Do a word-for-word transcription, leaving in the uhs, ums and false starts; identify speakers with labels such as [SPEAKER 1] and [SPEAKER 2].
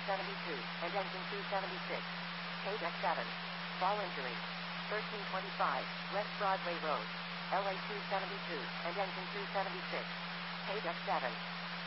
[SPEAKER 1] seventy-two, and engine two seventy-six. Page X seven. Fall injury. thirteen twenty-five, West Broadway Road. L A two seventy-two, and engine two seventy-six. Page X seven.